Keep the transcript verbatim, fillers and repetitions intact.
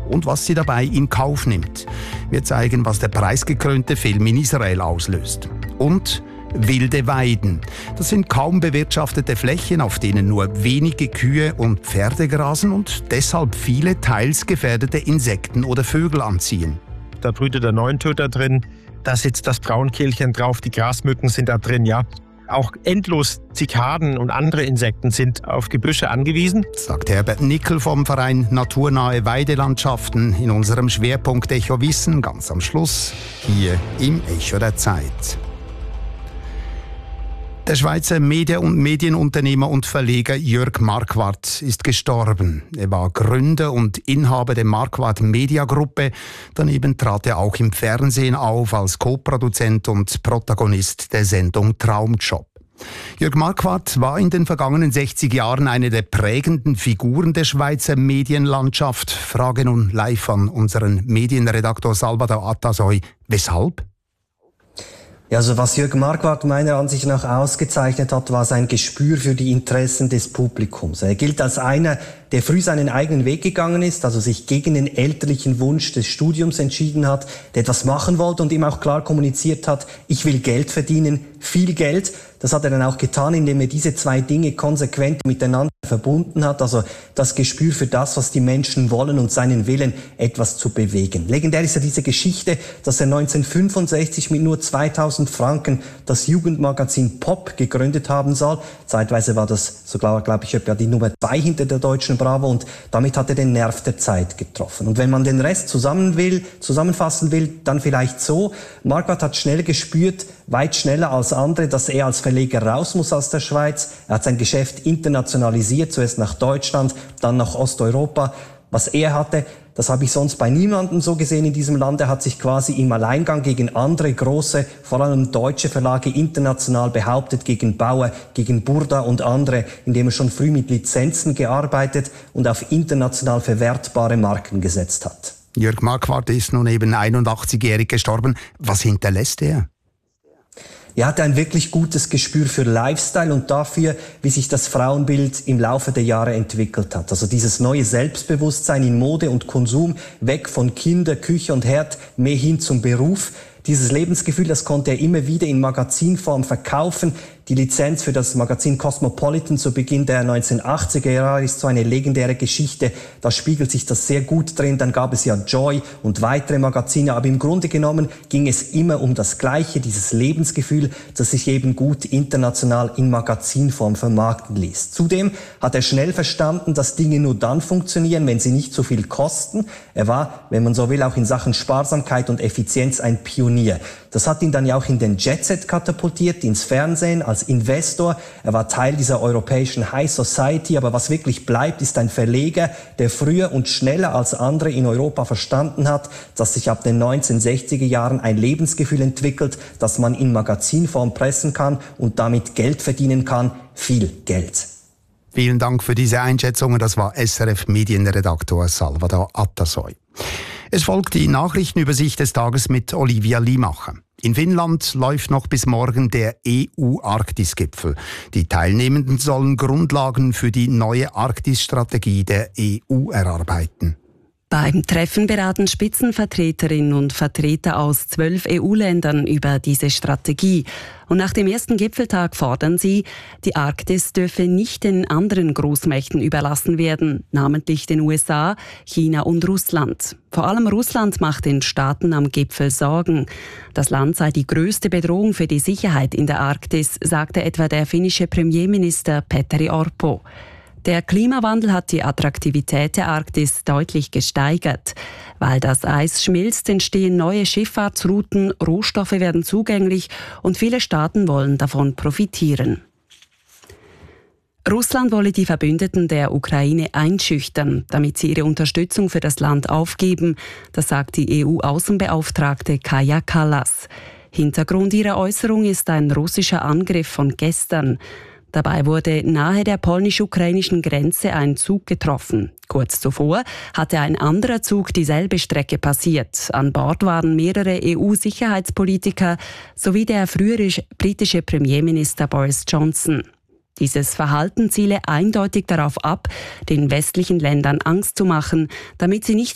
und was sie dabei in Kauf nimmt. Wir zeigen, was der preisgekrönte Film in Israel auslöst. Und wilde Weiden. Das sind kaum bewirtschaftete Flächen, auf denen nur wenige Kühe und Pferde grasen und deshalb viele teils gefährdete Insekten oder Vögel anziehen. Da brütet der Neuntöter drin, da sitzt das Braunkehlchen drauf, die Grasmücken sind da drin, ja. Auch endlos Zikaden und andere Insekten sind auf Gebüsche angewiesen. Sagt Herbert Nickel vom Verein Naturnahe Weidelandschaften in unserem Schwerpunkt Echo Wissen, ganz am Schluss, hier im Echo der Zeit. Der Schweizer Medien- und Medienunternehmer und Verleger Jörg Marquardt ist gestorben. Er war Gründer und Inhaber der Marquardt Media Gruppe. Daneben trat er auch im Fernsehen auf als Co-Produzent und Protagonist der Sendung Traumjob. Jörg Marquardt war in den vergangenen sechzig Jahren eine der prägenden Figuren der Schweizer Medienlandschaft. Frage nun live an unseren Medienredaktor Salvador Atasoy. Weshalb? Ja, also was Jörg Marquardt meiner Ansicht nach ausgezeichnet hat, war sein Gespür für die Interessen des Publikums. Er gilt als einer, der früh seinen eigenen Weg gegangen ist, also sich gegen den elterlichen Wunsch des Studiums entschieden hat, der etwas machen wollte und ihm auch klar kommuniziert hat, ich will Geld verdienen, viel Geld. Das hat er dann auch getan, indem er diese zwei Dinge konsequent miteinander verbunden hat, also das Gespür für das, was die Menschen wollen und seinen Willen, etwas zu bewegen. Legendär ist ja diese Geschichte, dass er neunzehnhundertfünfundsechzig mit nur zweitausend Franken das Jugendmagazin Pop gegründet haben soll. Zeitweise war das sogar, glaube ich, ja die Nummer zwei hinter der deutschen Bravo und damit hat er den Nerv der Zeit getroffen. Und wenn man den Rest zusammen will, zusammenfassen will, dann vielleicht so. Marquardt hat schnell gespürt, weit schneller als andere, dass er als Verleger raus muss aus der Schweiz. Er hat sein Geschäft internationalisiert, zuerst nach Deutschland, dann nach Osteuropa. Was er hatte, das habe ich sonst bei niemandem so gesehen in diesem Land. Er hat sich quasi im Alleingang gegen andere große, vor allem deutsche Verlage international behauptet, gegen Bauer, gegen Burda und andere, indem er schon früh mit Lizenzen gearbeitet und auf international verwertbare Marken gesetzt hat. Jörg Marquardt ist nun eben einundachtzigjährig gestorben. Was hinterlässt er? Er hatte ein wirklich gutes Gespür für Lifestyle und dafür, wie sich das Frauenbild im Laufe der Jahre entwickelt hat. Also dieses neue Selbstbewusstsein in Mode und Konsum, weg von Kinder, Küche und Herd, mehr hin zum Beruf. Dieses Lebensgefühl, das konnte er immer wieder in Magazinform verkaufen. Die Lizenz für das Magazin Cosmopolitan zu Beginn der neunzehnhundertachtziger Jahre ist so eine legendäre Geschichte. Da spiegelt sich das sehr gut drin. Dann gab es ja Joy und weitere Magazine. Aber im Grunde genommen ging es immer um das Gleiche, dieses Lebensgefühl, das sich eben gut international in Magazinform vermarkten ließ. Zudem hat er schnell verstanden, dass Dinge nur dann funktionieren, wenn sie nicht so viel kosten. Er war, wenn man so will, auch in Sachen Sparsamkeit und Effizienz ein Pionier. Das hat ihn dann ja auch in den Jet-Set katapultiert, ins Fernsehen, als Investor. Er war Teil dieser europäischen High Society, aber was wirklich bleibt, ist ein Verleger, der früher und schneller als andere in Europa verstanden hat, dass sich ab den neunzehnhundertsechziger Jahren ein Lebensgefühl entwickelt, das man in Magazinform pressen kann und damit Geld verdienen kann, viel Geld. Vielen Dank für diese Einschätzungen. Das war S R F-Medienredaktor Salvador Atasoy. Es folgt die Nachrichtenübersicht des Tages mit Olivia Limacher. In Finnland läuft noch bis morgen der E U-Arktis-Gipfel. Die Teilnehmenden sollen Grundlagen für die neue Arktis-Strategie der E U erarbeiten. Beim Treffen beraten Spitzenvertreterinnen und Vertreter aus zwölf E U-Ländern über diese Strategie. Und nach dem ersten Gipfeltag fordern sie, die Arktis dürfe nicht den anderen Großmächten überlassen werden, namentlich den U S A, China und Russland. Vor allem Russland macht den Staaten am Gipfel Sorgen. Das Land sei die größte Bedrohung für die Sicherheit in der Arktis, sagte etwa der finnische Premierminister Petteri Orpo. Der Klimawandel hat die Attraktivität der Arktis deutlich gesteigert. Weil das Eis schmilzt, entstehen neue Schifffahrtsrouten, Rohstoffe werden zugänglich und viele Staaten wollen davon profitieren. Russland wolle die Verbündeten der Ukraine einschüchtern, damit sie ihre Unterstützung für das Land aufgeben. Das sagt die E U-Außenbeauftragte Kaja Kallas. Hintergrund ihrer Äußerung ist ein russischer Angriff von gestern. Dabei wurde nahe der polnisch-ukrainischen Grenze ein Zug getroffen. Kurz zuvor hatte ein anderer Zug dieselbe Strecke passiert. An Bord waren mehrere E U-Sicherheitspolitiker sowie der frühere britische Premierminister Boris Johnson. Dieses Verhalten ziele eindeutig darauf ab, den westlichen Ländern Angst zu machen, damit sie nicht